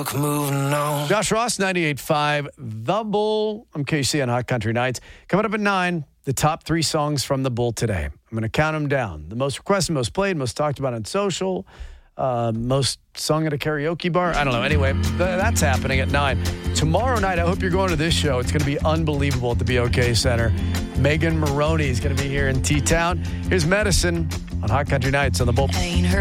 look, moving on. Josh Ross, 98.5, The Bull. I'm KC on Hot Country Nights. Coming up at 9, the top 3 songs from The Bull today. I'm going to count them down. The most requested, most played, most talked about on social, most sung at a karaoke bar. I don't know. Anyway, that's happening at 9. Tomorrow night, I hope you're going to this show. It's going to be unbelievable at the BOK Center. Megan Maroney is going to be here in T-Town. Here's Medicine on Hot Country Nights on The Bull.